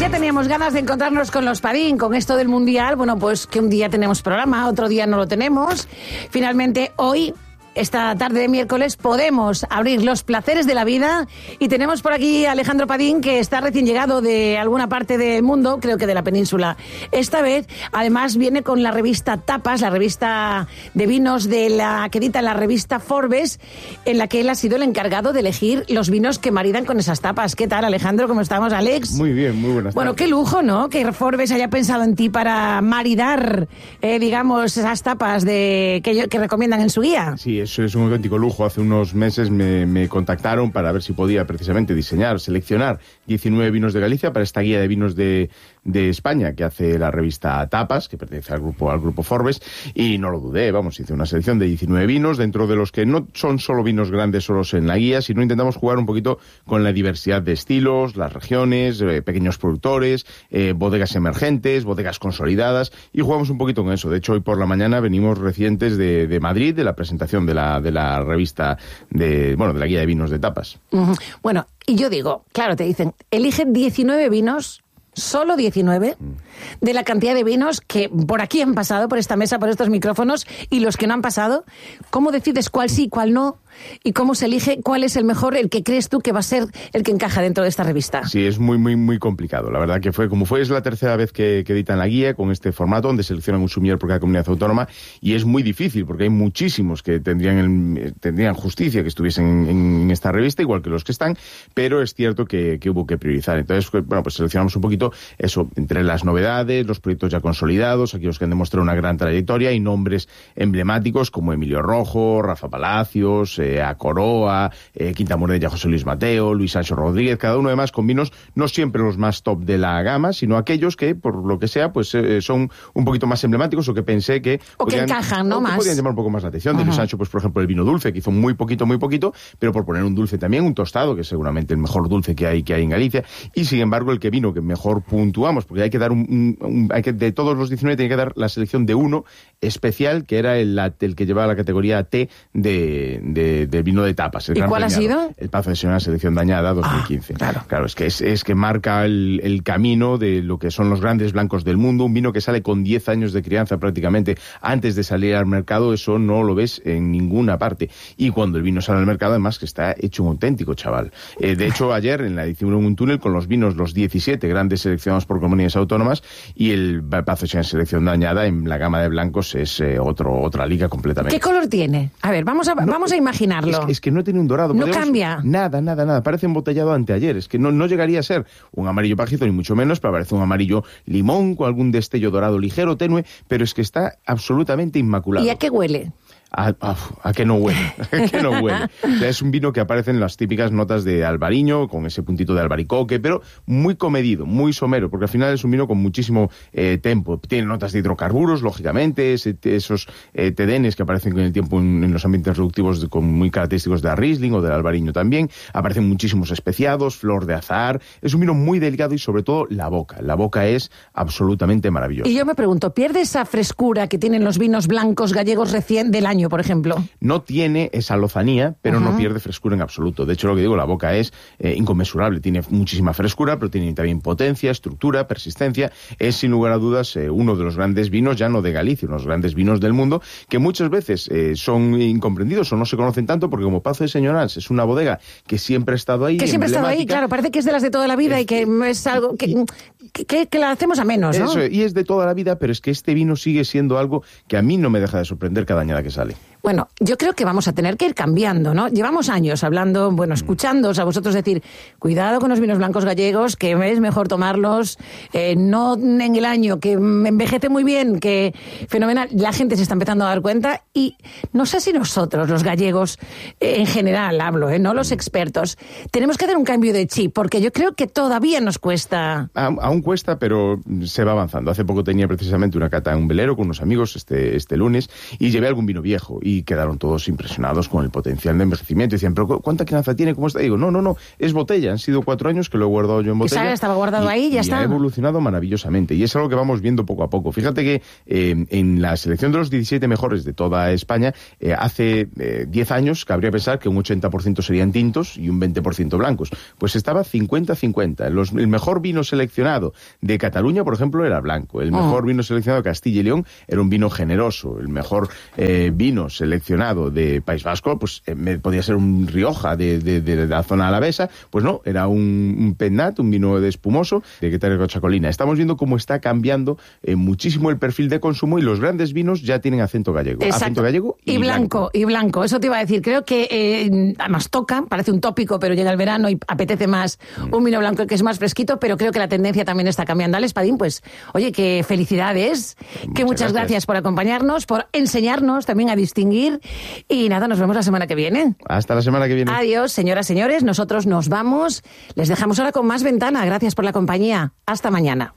ya teníamos ganas de encontrarnos con los Padín, con esto del Mundial. Bueno, pues que un día tenemos programa, otro día no lo tenemos. Finalmente, hoy, esta tarde de miércoles, podemos abrir los placeres de la vida y tenemos por aquí a Alejandro Padín, que está recién llegado de alguna parte del mundo, creo que de la península. Esta vez, además, viene con la revista Tapas, la revista de vinos de la que edita la revista Forbes, en la que él ha sido el encargado de elegir los vinos que maridan con esas tapas. ¿Qué tal, Alejandro? ¿Cómo estamos, Alex? Muy bien, muy buenas tardes. Bueno, qué lujo, ¿no? Que Forbes haya pensado en ti para maridar, digamos, esas tapas que recomiendan en su guía. Sí, eso es un auténtico lujo. Hace unos meses me contactaron para ver si podía precisamente seleccionar 19 vinos de Galicia para esta guía de vinos de España que hace la revista Tapas, que pertenece al grupo Forbes, y no lo dudé, hice una selección de 19 vinos, dentro de los que no son solo vinos grandes solos en la guía, sino intentamos jugar un poquito con la diversidad de estilos, las regiones, pequeños productores, bodegas emergentes, bodegas consolidadas, y jugamos un poquito con eso. De hecho, hoy por la mañana venimos recientes de Madrid, de la presentación de la revista de la guía de vinos de Tapas. Uh-huh. Bueno, y yo digo, claro, te dicen, elige 19 vinos, solo 19, de la cantidad de vinos que por aquí han pasado, por esta mesa, por estos micrófonos, y los que no han pasado. ¿Cómo decides cuál sí, cuál no? ¿Y cómo se elige cuál es el mejor, el que crees tú que va a ser el que encaja dentro de esta revista? Sí, es muy, muy, muy complicado. La verdad que es la tercera vez que editan la guía con este formato, donde seleccionan un sumiller por cada comunidad autónoma, y es muy difícil, porque hay muchísimos que tendrían justicia que estuviesen en esta revista, igual que los que están, pero es cierto que hubo que priorizar. Entonces, pues seleccionamos un poquito eso, entre las novedades, los proyectos ya consolidados, aquellos que han demostrado una gran trayectoria, y nombres emblemáticos como Emilio Rojo, Rafa Palacios, A Coroa, Quinta Morella, José Luis Mateo, Luis Sancho Rodríguez, cada uno además con vinos no siempre los más top de la gama, sino aquellos que, por lo que sea, pues son un poquito más emblemáticos, o que pensé que encajan, ¿no? Más. Podían llamar un poco más la atención. De Luis Sancho, pues por ejemplo, el vino dulce, que hizo muy poquito, pero por poner un dulce también, un tostado, que es seguramente el mejor dulce que hay en Galicia, y sin embargo el que mejor puntuamos, porque hay que dar de todos los 19 tiene que dar la selección de uno especial, que era el que llevaba la categoría T de vino de tapas. ¿Y cuál ha sido? El Pazo de Señora Selección Dañada 2015. Claro, es que marca el camino de lo que son los grandes blancos del mundo, un vino que sale con 10 años de crianza prácticamente antes de salir al mercado. Eso no lo ves en ninguna parte, y cuando el vino sale al mercado, además, que está hecho un auténtico chaval. De hecho, ayer en la edición en un túnel con los vinos, los 17 grandes seleccionados por comunidades autónomas, y el Pazo de Selección Dañada en la gama de blancos es otra liga completamente. ¿Qué color tiene? A ver, vamos a imaginarlo. Es que no tiene un dorado. No cambia. Nada. Parece embotellado anteayer. Es que no llegaría a ser un amarillo pajizo, ni mucho menos, pero parece un amarillo limón con algún destello dorado ligero, tenue, pero es que está absolutamente inmaculado. ¿Y a qué huele? A que no huele, que no huele. O sea, es un vino que aparece en las típicas notas de albariño, con ese puntito de albaricoque, pero muy comedido, muy somero, porque al final es un vino con muchísimo tempo. Tiene notas de hidrocarburos, lógicamente, esos tedenes que aparecen con el tiempo en los ambientes reductivos muy característicos de Riesling o del albariño también. Aparecen muchísimos especiados, flor de azahar. Es un vino muy delicado, y sobre todo la boca. La boca es absolutamente maravillosa. Y yo me pregunto, ¿pierde esa frescura que tienen los vinos blancos gallegos recién del año, por ejemplo? No tiene esa lozanía, pero no pierde frescura en absoluto. De hecho, lo que digo, la boca es inconmensurable. Tiene muchísima frescura, pero tiene también potencia, estructura, persistencia. Es, sin lugar a dudas, uno de los grandes vinos, ya no de Galicia, unos grandes vinos del mundo, que muchas veces son incomprendidos o no se conocen tanto, porque como Pazo de Señorans es una bodega que siempre ha estado ahí. Que siempre ha estado ahí, claro. Parece que es de las de toda la vida, y que es algo que la hacemos a menos, ¿no? Eso, y es de toda la vida, pero es que este vino sigue siendo algo que a mí no me deja de sorprender cada añada que sale. Bueno, yo creo que vamos a tener que ir cambiando, ¿no? Llevamos años hablando, escuchándoos a vosotros decir, cuidado con los vinos blancos gallegos, que es mejor tomarlos, no en el año, que envejece muy bien, que fenomenal. La gente se está empezando a dar cuenta, y no sé si nosotros, los gallegos, en general hablo, no los expertos, tenemos que hacer un cambio de chip, porque yo creo que todavía nos cuesta. Aún cuesta, pero se va avanzando. Hace poco tenía precisamente una cata en un velero con unos amigos este lunes, y llevé algún vino viejo, y y quedaron todos impresionados con el potencial de envejecimiento. Y decían, ¿pero cuánta crianza tiene? ¿Cómo está? Y digo, no, es botella. Han sido 4 años que lo he guardado yo en botella. Estaba guardado ahí, ya está. Y ha evolucionado maravillosamente. Y es algo que vamos viendo poco a poco. Fíjate que en la selección de los 17 mejores de toda España, hace 10 años cabría pensar que un 80% serían tintos y un 20% blancos. Pues estaba 50-50. El mejor vino seleccionado de Cataluña, por ejemplo, era blanco. El mejor vino seleccionado de Castilla y León era un vino generoso. El mejor vino seleccionado de País Vasco, pues podía ser un Rioja de la zona alavesa. Pues no, era un Pennat, un vino de espumoso de Guetaria Chacolina. Estamos viendo cómo está cambiando muchísimo el perfil de consumo y los grandes vinos ya tienen acento gallego. Exacto. Acento gallego y blanco. Y blanco, eso te iba a decir. Creo que además toca, parece un tópico, pero llega el verano y apetece más un vino blanco que es más fresquito, pero creo que la tendencia también está cambiando. Alex Padín, pues, oye, que felicidades, que muchas gracias por acompañarnos, por enseñarnos también a distinguir. Y nada, nos vemos la semana que viene. Hasta la semana que viene. Adiós, señoras, señores, nosotros nos vamos. Les dejamos ahora con más Ventana. Gracias por la compañía. Hasta mañana.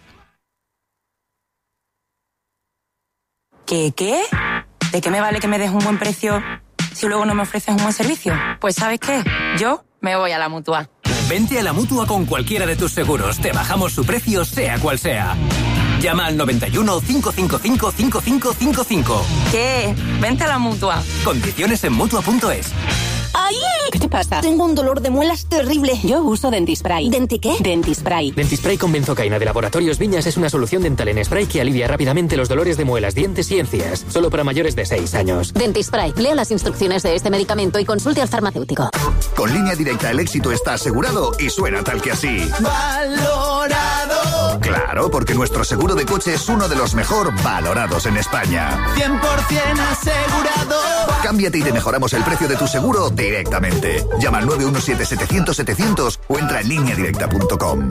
¿Qué? ¿De qué me vale que me des un buen precio si luego no me ofreces un buen servicio? Pues ¿sabes qué? Yo me voy a la Mutua. Vente a la Mutua con cualquiera de tus seguros. Te bajamos su precio, sea cual sea. Llama al 91 555 5555. ¿Qué? Vente a la Mutua. Condiciones en Mutua.es. ¡Ay! ¿Qué te pasa? Tengo un dolor de muelas terrible. Yo uso Dentispray. ¿Denti qué? Dentispray. Dentispray con benzocaína de Laboratorios Viñas es una solución dental en spray que alivia rápidamente los dolores de muelas, dientes y encías. Solo para mayores de 6 años. Dentispray. Lea las instrucciones de este medicamento y consulte al farmacéutico. Con Línea Directa el éxito está asegurado y suena tal que así. ¡Valorado! Claro, porque nuestro seguro de coche es uno de los mejor valorados en España. 100% asegurado. Cámbiate y te mejoramos el precio de tu seguro directamente. Llama al 917-700-700 o entra en lineadirecta.com.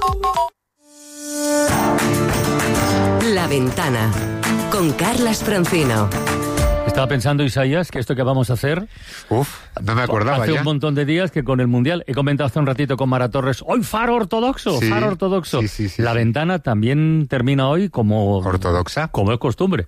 La Ventana, con Carlas Francino. Estaba pensando, Isaías, que esto que vamos a hacer... no me acordaba hace ya. Un montón de días que con el Mundial, he comentado hace un ratito con Mara Torres, hoy Faro ortodoxo, Sí, Faro ortodoxo. sí, La Ventana también termina hoy como... ¿Ortodoxa? Como es costumbre.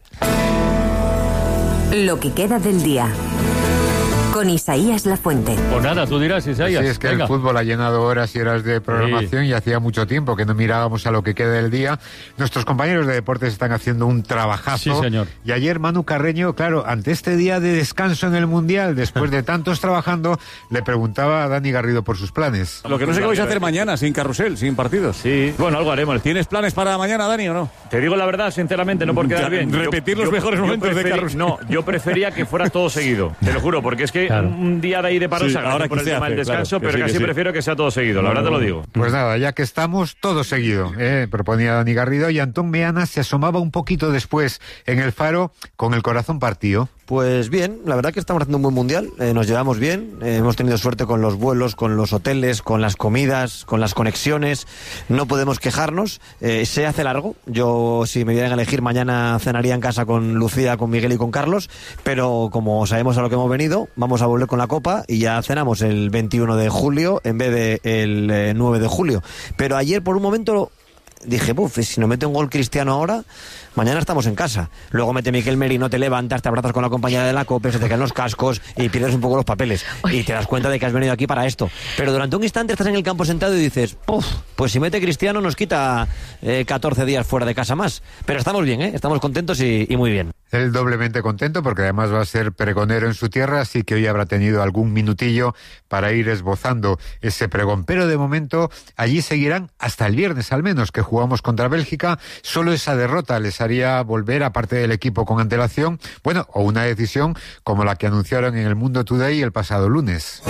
Lo que queda del día. Con Isaías Lafuente. Pues nada, tú dirás, Isaías. Sí, es que venga. el fútbol ha llenado horas y horas de programación y hacía mucho tiempo que no mirábamos a lo que queda del día. Nuestros compañeros de deportes están haciendo un trabajazo. Sí, señor. Y ayer Manu Carreño, claro, ante este día de descanso en el Mundial, después de tantos trabajando, le preguntaba a Dani Garrido por sus planes. Lo que no sé qué vais a hacer mañana, sin carrusel, sin partidos. Sí, bueno, algo haremos. ¿Tienes planes para mañana, Dani, o no? Te digo la verdad, sinceramente, no por quedar bien. Repetir los mejores momentos de carrusel. No, yo prefería que fuera todo seguido, te lo juro, porque es que un día de ahí de paro Sí, se agradece ahora por que el se tema hace, del descanso, claro, que pero sí, casi que sí. prefiero que sea todo seguido, la verdad te lo digo. Pues nada, ya que estamos, todo seguido, proponía Dani Garrido, y Antón Meana se asomaba un poquito después en el Faro con el corazón partido. Pues bien, la verdad que estamos haciendo un buen mundial, nos llevamos bien, hemos tenido suerte con los vuelos, con los hoteles, con las comidas, con las conexiones, no podemos quejarnos, se hace largo, yo si me dieran a elegir mañana cenaría en casa con Lucía, con Miguel y con Carlos, pero como sabemos a lo que hemos venido, vamos a volver con la Copa y ya cenamos el 21 de julio en vez de el 9 de julio, pero ayer por un momento... Dije, si no mete un gol Cristiano ahora, mañana estamos en casa. Luego mete Miquel Merino, te levantas, te abrazas con la compañera de la COPE, se te caen los cascos y pierdes un poco los papeles. Y te das cuenta de que has venido aquí para esto. Pero durante un instante estás en el campo sentado y dices, pues si mete Cristiano nos quita 14 días fuera de casa más. Pero estamos bien, estamos contentos y muy bien. Él doblemente contento porque además va a ser pregonero en su tierra, así que hoy habrá tenido algún minutillo para ir esbozando ese pregón. Pero de momento allí seguirán hasta el viernes al menos, que jugamos contra Bélgica. Solo esa derrota les haría volver, aparte del equipo con antelación, o una decisión como la que anunciaron en el Mundo Today el pasado lunes.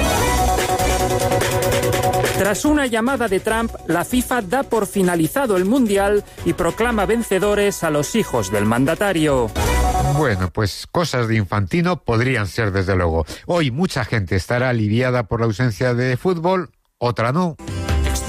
Tras una llamada de Trump, la FIFA da por finalizado el Mundial y proclama vencedores a los hijos del mandatario. Bueno, pues cosas de Infantino podrían ser desde luego. Hoy mucha gente estará aliviada por la ausencia de fútbol, otra no.